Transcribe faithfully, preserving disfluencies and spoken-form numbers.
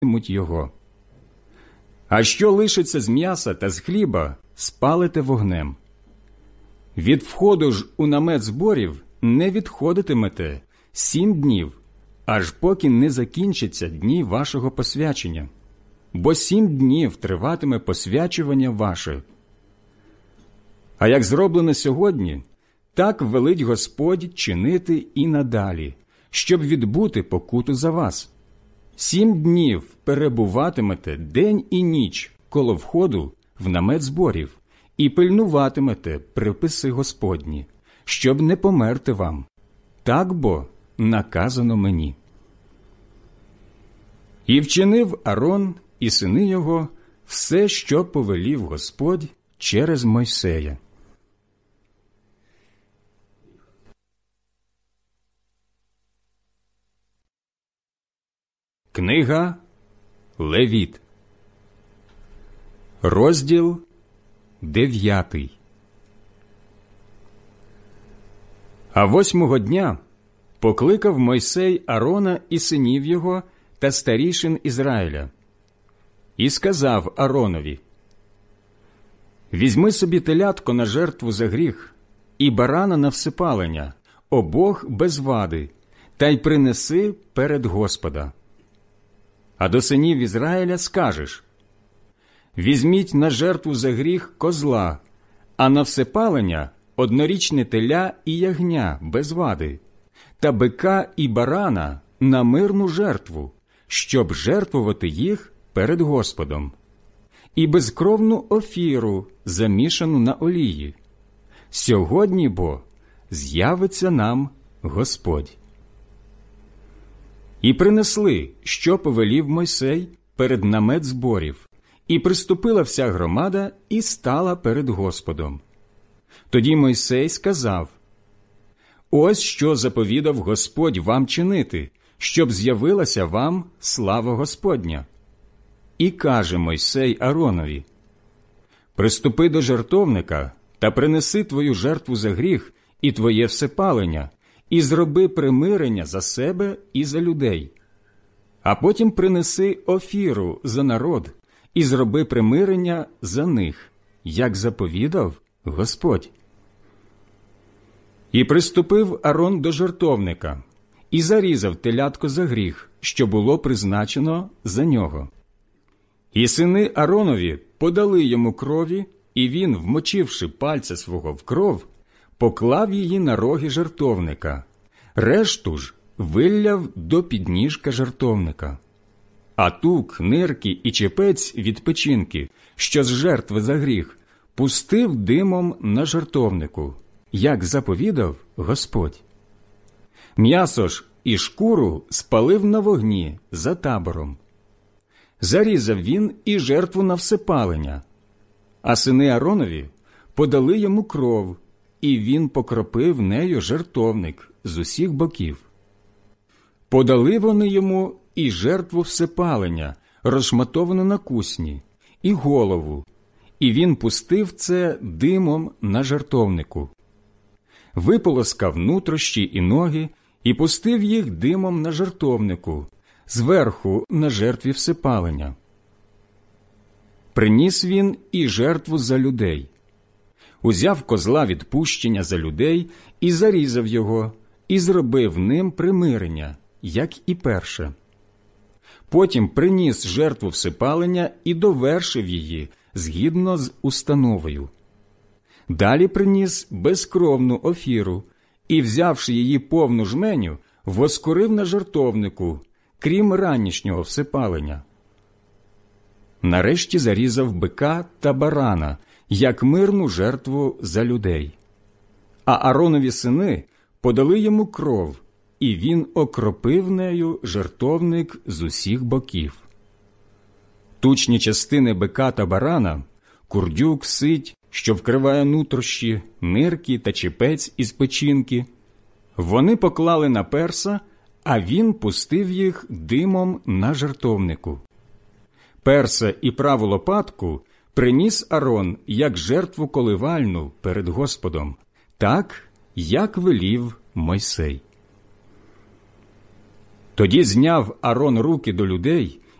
їстимуть його. А що лишиться з м'яса та з хліба, спалите вогнем. Від входу ж у намет зборів не відходитимете сім днів, аж поки не закінчаться дні вашого посвячення, бо сім днів триватиме посвячування ваше. А як зроблено сьогодні, так велить Господь чинити і надалі, щоб відбути покуту за вас. Сім днів перебуватимете день і ніч коло входу в намет зборів і пильнуватимете приписи Господні, щоб не померти вам. Так бо наказано мені. І вчинив Арон і сини його все, що повелів Господь через Мойсея. Книга Левіт, розділ дев'ятий. А восьмого дня покликав Мойсей Арона і синів його та старішин Ізраїля. І сказав Аронові: «Візьми собі телятко на жертву за гріх і барана на всипалення, обох без вади, та й принеси перед Господа. А до синів Ізраїля скажеш: візьміть на жертву за гріх козла, а на всипалення однорічне теля і ягня без вади, та бика і барана на мирну жертву, щоб жертвувати їх перед Господом, і безкровну офіру, замішану на олії. Сьогодні бо з'явиться нам Господь». І принесли, що повелів Мойсей, перед намет зборів, і приступила вся громада і стала перед Господом. Тоді Мойсей сказав: «Ось що заповідав Господь вам чинити, щоб з'явилася вам слава Господня». І каже Мойсей Аронові: «Приступи до жертовника та принеси твою жертву за гріх і твоє всепалення, і зроби примирення за себе і за людей. А потім принеси офіру за народ і зроби примирення за них, як заповідав Господь». І приступив Арон до жертовника, і зарізав телятко за гріх, що було призначено за нього. І сини Аронові подали йому крові, і він, вмочивши пальця свого в кров, поклав її на роги жертовника, решту ж вилляв до підніжка жертовника. А тук, нирки і чепець від печінки, що з жертви за гріх, пустив димом на жертовнику, як заповідав Господь. М'ясо ж і шкуру спалив на вогні за табором. Зарізав він і жертву на всепалення, а сини Аронові подали йому кров, і він покропив нею жертовник з усіх боків. Подали вони йому і жертву всепалення, розшматовану на кусні, і голову, і він пустив це димом на жертовнику. Виполоскав нутрощі і ноги, і пустив їх димом на жертовнику, зверху на жертві всепалення. Приніс він і жертву за людей. Узяв козла відпущення за людей і зарізав його, і зробив ним примирення, як і перше. Потім приніс жертву всепалення і довершив її згідно з установою. Далі приніс безкровну офіру і, взявши її повну жменю, воскурив на жертовнику, крім ранішнього всепалення. Нарешті зарізав бика та барана, як мирну жертву за людей. А Аронові сини подали йому кров, і він окропив нею жертовник з усіх боків. Тучні частини бика та барана, курдюк, сить, що вкриває нутрощі, нирки та чепець із печінки, вони поклали на перса, а він пустив їх димом на жертовнику. Перса і праву лопатку приніс Арон як жертву коливальну перед Господом, так, як велів Мойсей. Тоді зняв Арон руки до людей